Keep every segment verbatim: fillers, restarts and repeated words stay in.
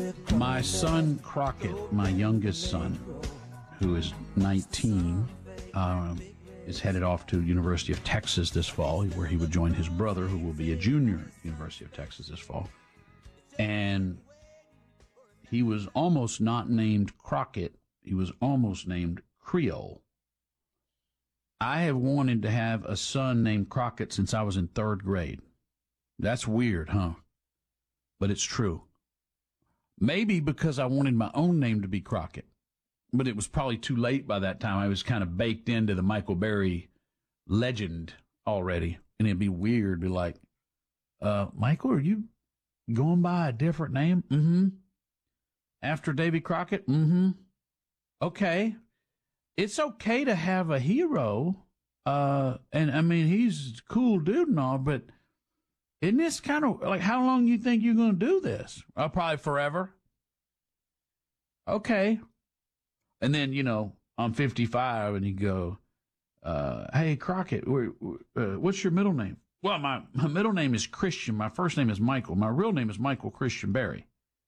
My son Crockett, my youngest son, who is nineteen, um, is headed off to University of Texas this fall, where he would join his brother, who will be a junior at University of Texas this fall. And he was almost not named Crockett. He was almost named Creole. I have wanted to have a son named Crockett since I was in third grade. That's weird, huh? But it's true. Maybe because I wanted my own name to be Crockett. But it was probably too late by that time. I was kind of baked into the Michael Berry legend already. And it'd be weird, be like, uh, Michael, are you going by a different name? Mm-hmm. After Davy Crockett? Mm-hmm. Okay. It's okay to have a hero. Uh, and, I mean, he's a cool dude and all, but isn't this kind of, like, how long you think you're going to do this? Uh, probably forever. Okay. And then, you know, I'm fifty-five, and you go, uh, hey, Crockett, uh, what's your middle name? Well, my, my middle name is Christian. My first name is Michael. My real name is Michael Christian Berry.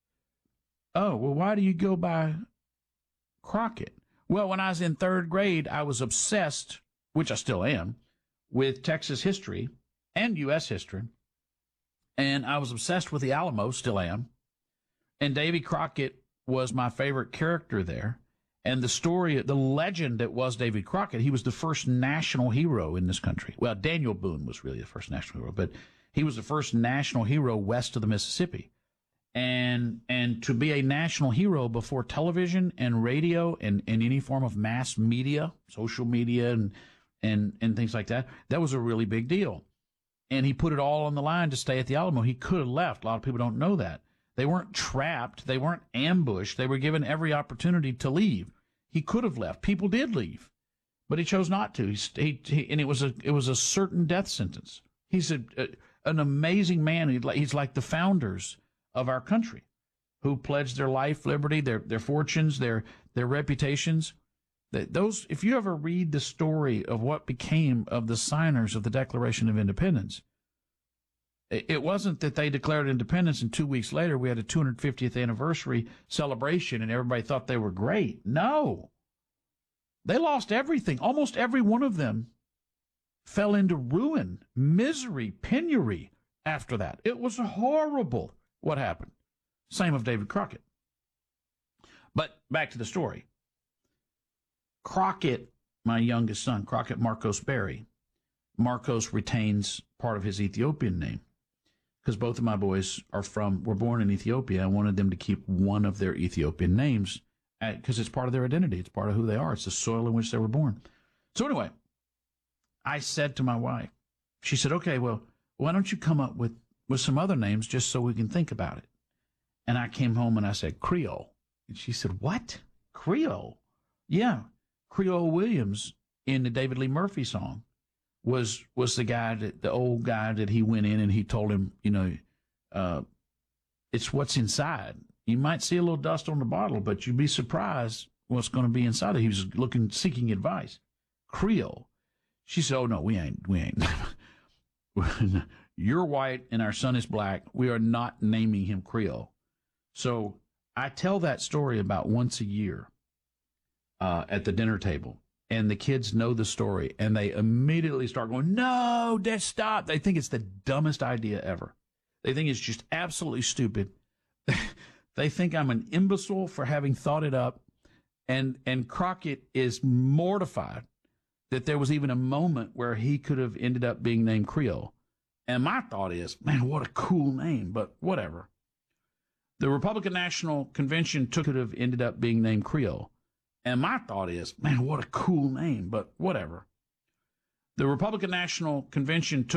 Oh, well, why do you go by Crockett? Well, when I was in third grade, I was obsessed, which I still am, with Texas history and U S history. And I was obsessed with the Alamo, still am. And Davy Crockett was my favorite character there. And the story, the legend that was Davy Crockett, he was the first national hero in this country. Well, Daniel Boone was really the first national hero, but he was the first national hero west of the Mississippi. And and to be a national hero before television and radio and, and any form of mass media, social media and, and, and things like that, that was a really big deal. And he put it all on the line to stay at the Alamo. He could have left. A lot of people don't know that. They weren't trapped. They weren't ambushed. They were given every opportunity to leave. He could have left. People did leave, but he chose not to. He, he, and it was a it was a certain death sentence. He's a, a an amazing man. He's like the founders of our country, who pledged their life, liberty, their their fortunes, their their reputations. That those, if you ever read the story of what became of the signers of the Declaration of Independence, it wasn't that they declared independence and two weeks later we had a two hundred fiftieth anniversary celebration and everybody thought they were great. No. They lost everything. Almost every one of them fell into ruin, misery, penury after that. It was horrible what happened. Same of David Crockett. But back to the story. Crockett, my youngest son, Crockett Marcos Berry, Marcos retains part of his Ethiopian name. Because both of my boys are from, were born in Ethiopia. I wanted them to keep one of their Ethiopian names because it's part of their identity. It's part of who they are. It's the soil in which they were born. So anyway, I said to my wife, she said, okay, well, why don't you come up with, with some other names just so we can think about it? And I came home and I said, Creole. And she said, what? Creole? Yeah, Creole Williams in the David Lee Murphy song. was was the guy, that the old guy that he went in and he told him, you know, uh, it's what's inside. You might see a little dust on the bottle, but you'd be surprised what's going to be inside it. He was looking, seeking advice. Creole. She said, oh, no, we ain't, we ain't. You're white and our son is black. We are not naming him Creole. So I tell that story about once a year uh, at the dinner table. And the kids know the story, and they immediately start going, no, Dad, stop. They think it's the dumbest idea ever. They think it's just absolutely stupid. They think I'm an imbecile for having thought it up. And, and Crockett is mortified that there was even a moment where he could have ended up being named Creole. And my thought is, man, what a cool name, but whatever. The Republican National Convention took it have ended up being named Creole. And my thought is, man, what a cool name, but whatever. The Republican National Convention took